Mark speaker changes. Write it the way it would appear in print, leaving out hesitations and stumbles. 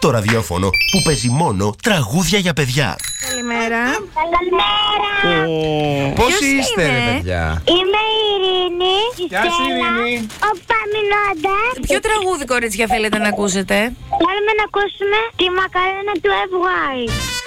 Speaker 1: Το ραδιόφωνο που παίζει μόνο τραγούδια για παιδιά.
Speaker 2: Καλημέρα.
Speaker 3: Καλημέρα.
Speaker 4: Πώς είστε, ρε παιδιά?
Speaker 3: Είμαι η Ειρήνη.
Speaker 4: Γεια σου, Ειρήνη.
Speaker 3: Ο Παμινώντας.
Speaker 2: Ποιο τραγούδι, κορίτσια, θέλετε να ακούσετε?
Speaker 3: Θέλουμε να ακούσουμε τη μακαρένα του FY.